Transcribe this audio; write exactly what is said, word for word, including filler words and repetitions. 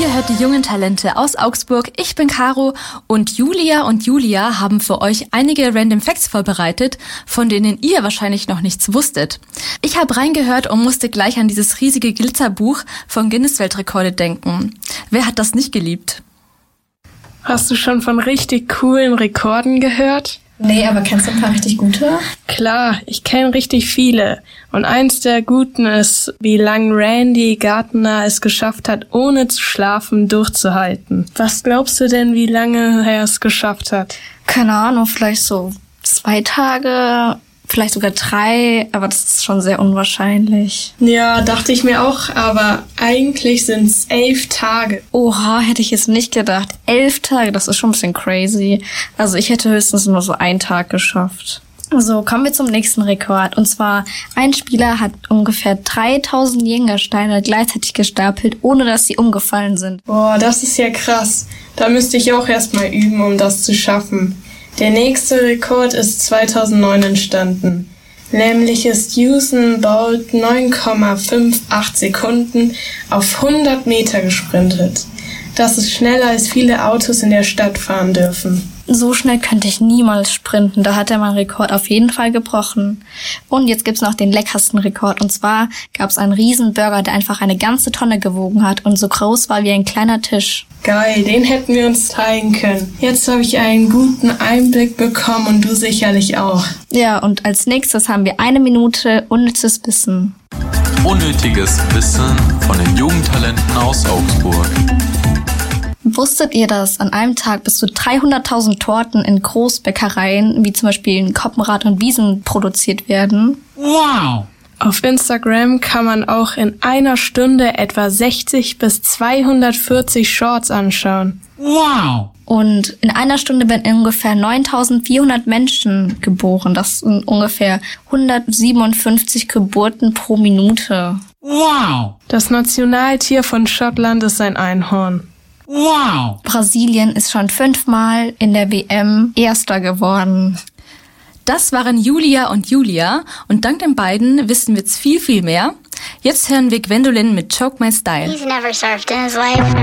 Ihr hört die jungen Talente aus Augsburg. Ich bin Caro und Julia und Julia haben für euch einige Random Facts vorbereitet, von denen ihr wahrscheinlich noch nichts wusstet. Ich habe reingehört und musste gleich an dieses riesige Glitzerbuch von Guinness-Weltrekorde denken. Wer hat das nicht geliebt? Hast du schon von richtig coolen Rekorden gehört? Nee, aber kennst du ein paar richtig gute? Klar, ich kenne richtig viele. Und eins der guten ist, wie lang Randy Gardner es geschafft hat, ohne zu schlafen durchzuhalten. Was glaubst du denn, wie lange er es geschafft hat? Keine Ahnung, vielleicht so zwei Tage, vielleicht sogar drei, aber das ist schon sehr unwahrscheinlich. Ja, dachte ich mir auch, aber eigentlich sind es elf Tage. Oha, hätte ich jetzt nicht gedacht. Elf Tage, das ist schon ein bisschen crazy. Also ich hätte höchstens nur so einen Tag geschafft. So, kommen wir zum nächsten Rekord. Und zwar, ein Spieler hat ungefähr dreitausend Jenga-Steine gleichzeitig gestapelt, ohne dass sie umgefallen sind. Boah, das ist ja krass. Da müsste ich auch erstmal üben, um das zu schaffen. Der nächste Rekord ist zweitausendneun entstanden. Nämlich ist Usain Bolt neun Komma achtundfünfzig Sekunden auf hundert Meter gesprintet. Das ist schneller, als viele Autos in der Stadt fahren dürfen. So schnell könnte ich niemals sprinten. Da hat er meinen Rekord auf jeden Fall gebrochen. Und jetzt gibt's noch den leckersten Rekord. Und zwar gab's einen riesen Burger, der einfach eine ganze Tonne gewogen hat und so groß war wie ein kleiner Tisch. Geil, den hätten wir uns teilen können. Jetzt habe ich einen guten Einblick bekommen und du sicherlich auch. Ja, und als nächstes haben wir eine Minute unnützes Wissen. Unnötiges Wissen von den Jugendtalenten aus Augsburg. Wusstet ihr, dass an einem Tag bis zu dreihunderttausend Torten in Großbäckereien, wie zum Beispiel in Koppenrad und Wiesen, produziert werden? Wow! Auf Instagram kann man auch in einer Stunde etwa sechzig bis zweihundertvierzig Shorts anschauen. Wow! Und in einer Stunde werden ungefähr neuntausendvierhundert Menschen geboren. Das sind ungefähr hundertsiebenundfünfzig Geburten pro Minute. Wow! Das Nationaltier von Schottland ist ein Einhorn. Wow! Brasilien ist schon fünfmal in der W M Erster geworden. Das waren Julia und Julia und dank den beiden wissen wir jetzt viel, viel mehr. Jetzt hören wir Gwendolyn mit Choke My Style. He's never surfed in his life.